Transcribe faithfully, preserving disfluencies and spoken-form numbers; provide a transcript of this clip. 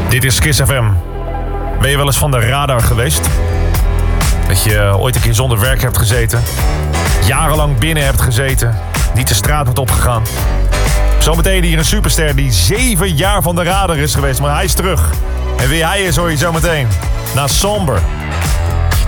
Dit is Kiss F M. Ben je wel eens van de radar geweest? Dat je ooit een keer zonder werk hebt gezeten. Jarenlang binnen hebt gezeten. Niet de straat bent opgegaan. Zometeen hier een superster die zeven jaar van de radar is geweest. Maar hij is terug. En wie hij is hoor je zometeen. Na Somber.